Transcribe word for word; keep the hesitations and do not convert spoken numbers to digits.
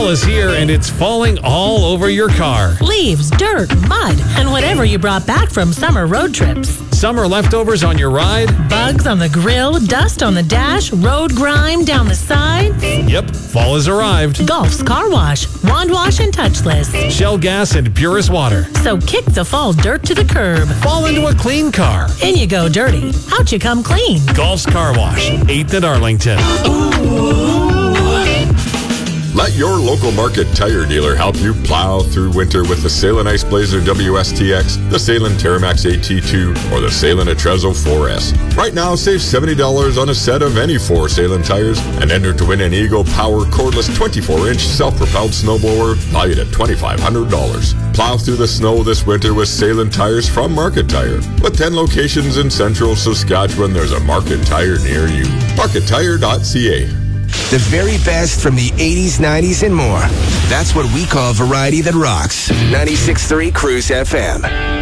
Fall is here and it's falling all over your car. Leaves, dirt, mud, and whatever you brought back from summer road trips. Summer leftovers on your ride? Bugs on the grill, dust on the dash, road grime down the side. Yep, fall has arrived. Golf's car wash, wand wash and touchless. Shell gas and purest water. So kick the fall dirt to the curb. Fall into a clean car. In you go dirty, out you come clean. Golf's Car Wash, eighth at Arlington. Let your local Market Tire dealer help you plow through winter with the Salem Ice Blazer W S T X, the Salem Terramax A T two, or the Salem Atrezo four S. Right now, save seventy dollars on a set of any four Salem tires and enter to win an Eagle Power cordless twenty-four inch self-propelled snowblower valued at twenty-five hundred dollars. Plow through the snow this winter with Salem tires from Market Tire. With ten locations in central Saskatchewan, there's a Market Tire near you. market tire dot c a. The very best from the eighties, nineties, and more. That's what we call variety that rocks. ninety-six point three Cruise F M.